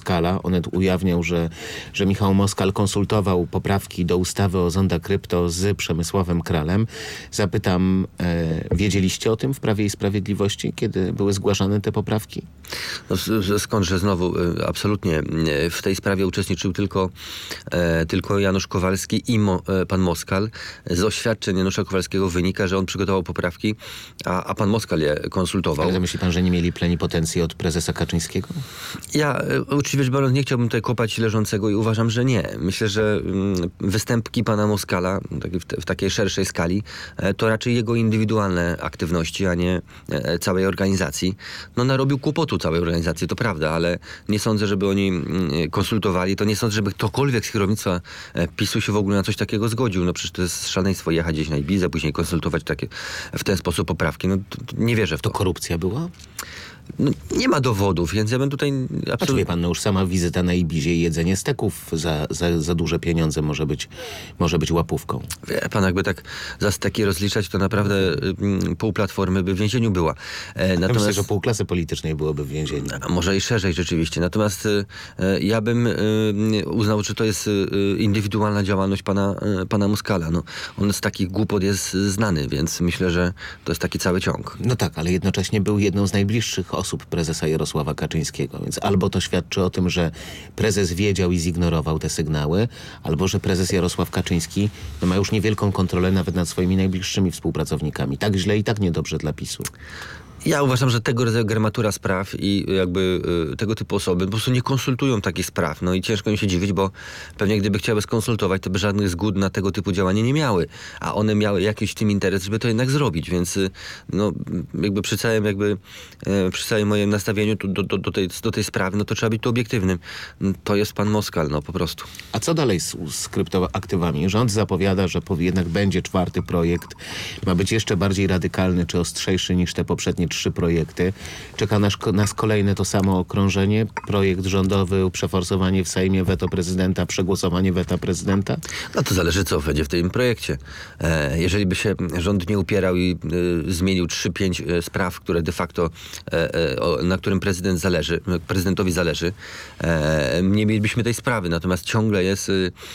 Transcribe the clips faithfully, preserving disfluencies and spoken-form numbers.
Moskala. Onet ujawniał, że, że Michał Moskal konsultował poprawki do ustawy o zonda krypto z Przemysławem Kralem. Zapytam, e, wiedzieliście o tym w Prawie i Sprawiedliwości, kiedy były zgłaszane te poprawki? No, skądże znowu, absolutnie w tej sprawie uczestniczył tylko, e, tylko Janusz Kowalski i mo, e, pan Moskal. Z oświadczeń Janusza Kowalskiego wynika, że on przygotował poprawki, a, a pan Moskal je konsultował. Ale myśli pan, że nie mieli plenipotencji od prezesa Kaczyńskiego? Ja uczciwie rzecz biorąc nie chciałbym tutaj kopać leżącego i uważam, że nie. Myślę, że mm, występki pana Moskala w, te, w takiej szerszej skali e, to raczej jego indywidualne aktywności, a nie e, całej organizacji. No narobił kłopotu całej organizacji, to prawda, ale nie sądzę, żeby oni mm, konsultowali. To nie sądzę, żeby ktokolwiek z kierownictwa e, PiSu się w ogóle na coś takiego zgodził. No przecież to jest szaleństwo jechać gdzieś na Ibizę, później konsultować takie w ten sposób poprawki. No to, to nie wierzę w to. To korupcja była? No, nie ma dowodów, więc ja bym tutaj absolutnie... absolutnie... wie pan, no już sama wizyta na Ibizie i jedzenie steków za, za, za duże pieniądze może być, może być łapówką. Wie pan, jakby tak za steki rozliczać, to naprawdę mm, pół Platformy by w więzieniu była. E, natomiast... Myślę, że pół klasy politycznej byłoby w więzieniu. A może i szerzej rzeczywiście. Natomiast e, ja bym e, uznał, że to jest e, indywidualna działalność pana, e, pana Moskala. No, on z takich głupot jest znany, więc myślę, że to jest taki cały ciąg. No tak, ale jednocześnie był jedną z najbliższych osób prezesa Jarosława Kaczyńskiego, więc albo to świadczy o tym, że prezes wiedział i zignorował te sygnały, albo że prezes Jarosław Kaczyński no, ma już niewielką kontrolę nawet nad swoimi najbliższymi współpracownikami. Tak źle i tak niedobrze dla PiSu. Ja uważam, że tego rodzaju gramatura spraw i jakby y, tego typu osoby po prostu nie konsultują takich spraw. No i ciężko im się dziwić, bo pewnie gdyby chciały skonsultować, to by żadnych zgód na tego typu działanie nie miały. A one miały jakiś w tym interes, żeby to jednak zrobić. Więc y, no jakby przy całym jakby y, przy całym moim nastawieniu do, do, do, tej, do tej sprawy, no to trzeba być tu obiektywnym. To jest pan Moskal, no po prostu. A co dalej z, z kryptoaktywami? Rząd zapowiada, że jednak będzie czwarty projekt. Ma być jeszcze bardziej radykalny czy ostrzejszy niż te poprzednie trzy projekty. Czeka nas, nas kolejne to samo okrążenie. Projekt rządowy, przeforsowanie w Sejmie, weto prezydenta, przegłosowanie weta prezydenta? No to zależy, co będzie w tym projekcie. E, jeżeli by się rząd nie upierał i e, zmienił trzy pięć e, spraw, które de facto, e, e, o, na którym prezydent zależy, prezydentowi zależy, e, nie mielibyśmy tej sprawy. Natomiast ciągle jest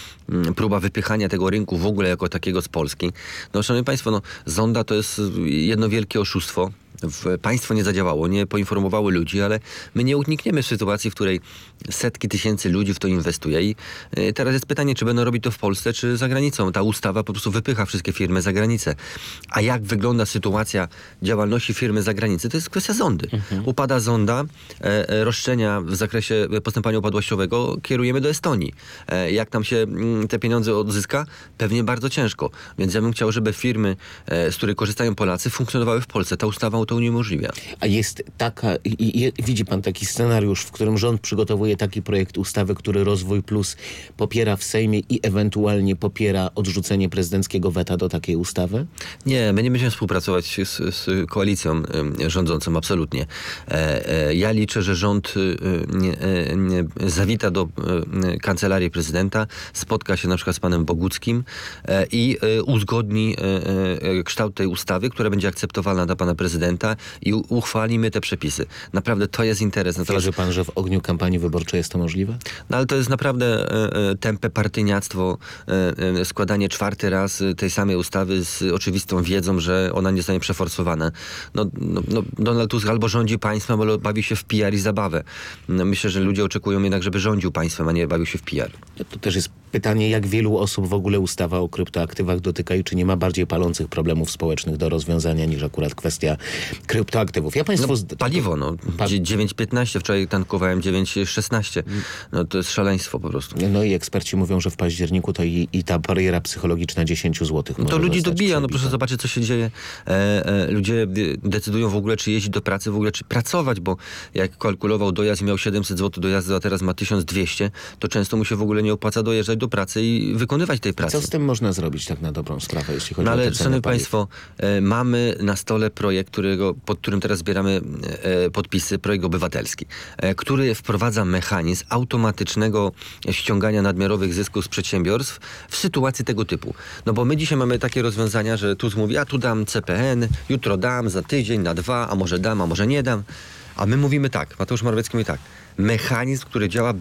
e, próba wypychania tego rynku w ogóle jako takiego z Polski. No, szanowni państwo, no, zonda to jest jedno wielkie oszustwo. Państwo nie zadziałało, nie poinformowało ludzi, ale my nie unikniemy sytuacji, w której setki tysięcy ludzi w to inwestuje i teraz jest pytanie, czy będą robić to w Polsce, czy za granicą. Ta ustawa po prostu wypycha wszystkie firmy za granicę. A jak wygląda sytuacja działalności firmy za granicę? To jest kwestia zondy. Mhm. Upada zonda, e, roszczenia w zakresie postępowania upadłościowego kierujemy do Estonii. E, jak tam się m, te pieniądze odzyska? Pewnie bardzo ciężko. Więc ja bym chciał, żeby firmy, e, z których korzystają Polacy, funkcjonowały w Polsce. Ta ustawa to uniemożliwia. A jest taka, i, i, widzi pan taki scenariusz, w którym rząd przygotowuje taki projekt ustawy, który Rozwój Plus popiera w Sejmie i ewentualnie popiera odrzucenie prezydenckiego weta do takiej ustawy? Nie, my nie będziemy współpracować z, z koalicją y, rządzącą, absolutnie. E, e, ja liczę, że rząd y, nie, nie, zawita do y, kancelarii prezydenta, spotka się na przykład z panem Boguckim e, i y, uzgodni y, y, kształt tej ustawy, która będzie akceptowalna dla pana prezydenta i uchwalimy te przepisy. Naprawdę to jest interes. Natomiast... Wierzy pan, że w ogniu kampanii wyborczej jest to możliwe? No ale to jest naprawdę e, tępe partyniactwo, e, e, składanie czwarty raz tej samej ustawy z oczywistą wiedzą, że ona nie zostanie przeforsowana. No, no, no, Donald Tusk albo rządzi państwem, albo bawi się w P R i zabawę. No, myślę, że ludzie oczekują jednak, żeby rządził państwem, a nie bawił się w P R. To też jest pytanie, jak wielu osób w ogóle ustawa o kryptoaktywach dotyka i czy nie ma bardziej palących problemów społecznych do rozwiązania niż akurat kwestia kryptoaktywów. Ja państwu... No, paliwo, no. Pa... dziewięć piętnaście, wczoraj tankowałem dziewięć szesnaście. No to jest szaleństwo po prostu. No i eksperci mówią, że w październiku to i, i ta bariera psychologiczna dziesięć złotych może to ludzi dobija, przebita. No proszę zobaczyć, co się dzieje. E, e, ludzie decydują w ogóle, czy jeździć do pracy, w ogóle czy pracować, bo jak kalkulował dojazd i miał siedemset złotych dojazdu, a teraz ma tysiąc dwieście, to często mu się w ogóle nie opłaca dojeżdżać do pracy i wykonywać tej pracy. Co z tym można zrobić tak na dobrą sprawę, jeśli chodzi no, ale, o te ceny szanowni paliw? państwo, e, mamy na stole projekt, którego, pod którym teraz zbieramy e, podpisy, projekt obywatelski, e, który wprowadza mechanizm automatycznego ściągania nadmiarowych zysków z przedsiębiorstw w sytuacji tego typu. No bo my dzisiaj mamy takie rozwiązania, że Tusk mówi, a tu dam C P N, jutro dam, za tydzień, na dwa, a może dam, a może nie dam. A my mówimy tak, Mateusz Morawiecki mówi tak, mechanizm, który działa